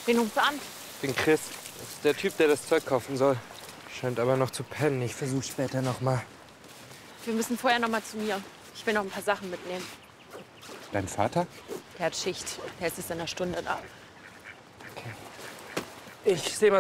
Wen rufst du an? Ich bin Chris. Das ist der Typ, der das Zeug kaufen soll. Scheint aber noch zu pennen. Ich versuche später noch mal. Wir müssen vorher noch mal zu mir. Ich will noch ein paar Sachen mitnehmen. Dein Vater? Der hat Schicht. Der ist erst in einer Stunde da. Ich sehe mal